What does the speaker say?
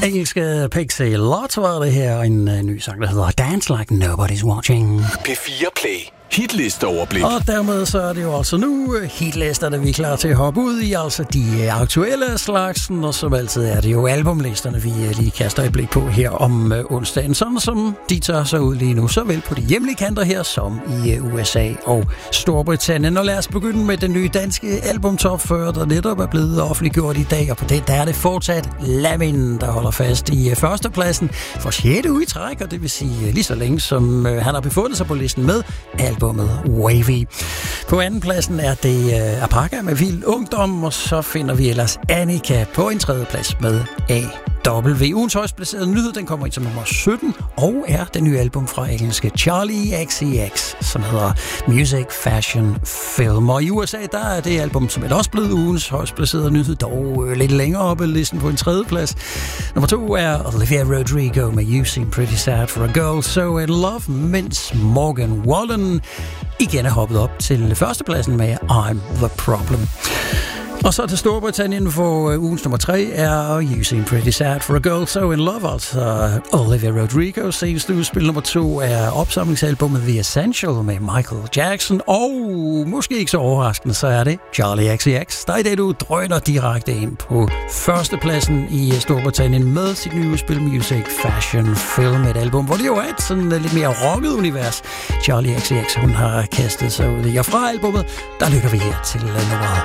Engelske Pixie Lott var det her, en ny sang, der hedder Dance Like Nobody's Watching. P4 Play. Hitlisteoverblik. Og dermed så er det jo altså nu hitlisterne, vi er klar til at hoppe ud i, altså de aktuelle slagsen, og som altid er det jo albumlisterne, vi lige kaster et blik på her om onsdagen, sådan som de tager sig ud lige nu, såvel på de hjemlige kanter her, som i USA og Storbritannien. Og lad os begynde med den nye danske albumtop 40, der netop er blevet offentliggjort i dag, og på det der er det fortsat Lamin, der holder fast i førstepladsen for 6. uge i træk, og det vil sige lige så længe, som han har befundet sig på listen med albumet Wavy. På andenpladsen er det Apaka med Vild Ungdom, og så finder vi ellers Annika på en tredjeplads med AW. Ugens højst placerede nyhed, den kommer ind som nummer 17, og er det nye album fra engelske Charlie XCX, som hedder Music, Fashion, Film. Og i USA, der er det album, som er også blevet ugens højst placerede nyhed, dog lidt længere oppe i listen på en tredjeplads. Nummer 2 er Olivia Rodrigo med You Seem Pretty Sad for a Girl So in Love, mens Morgan Wallen igen er hoppet op til førstepladsen med I'm the Problem. Og så til Storbritannien for ugens nummer 3 er You Seem Pretty Sad for a Girl So in Love, altså Olivia Rodrigo. Seneste udspil nummer 2 er opsamlingsalbummet The Essential med Michael Jackson, og måske ikke så overraskende, så er det Charlie XCX, der i dag drøner direkte ind på førstepladsen i Storbritannien med sit nye udspil Music, Fashion, Film, et album, hvor det jo er et sådan lidt mere rocket univers, Charlie XCX hun har kastet sig ud i. Og fra albumet, der lytter vi her til nummer